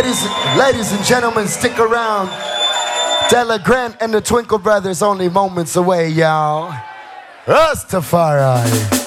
Ladies and gentlemen, stick around. Della Grant and the Twinkle Brothers only moments away, y'all. Rastafari.